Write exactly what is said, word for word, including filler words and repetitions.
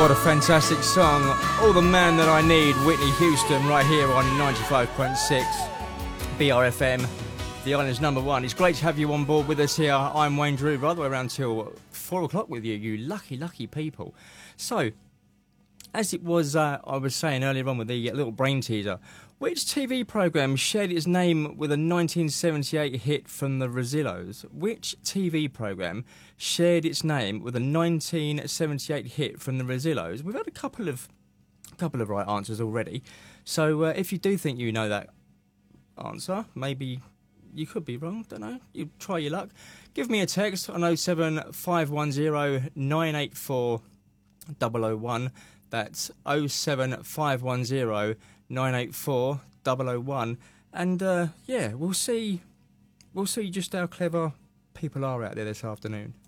What a fantastic song. All the Man That I Need, Whitney Houston, right here on ninety-five point six B R F M, the island's number one. It's great to have you on board with us here. I'm Wayne Drew, right the way around till four o'clock with you, you lucky, lucky people. So, as it was, uh, I was saying earlier on with the little brain teaser, which T V programme shared its name with a nineteen seventy-eight hit from the Rosillos? Which T V programme shared its name with a nineteen seventy-eight hit from the Rosillos? We've had a couple of couple of right answers already. So uh, if you do think you know that answer, maybe you could be wrong, don't know. You try your luck. Give me a text on oh seven five one oh nine eight four zero zero one. That's oh seven five one oh nine eight four zero zero one, and uh, yeah, we'll see. We'll see just how clever people are out there this afternoon.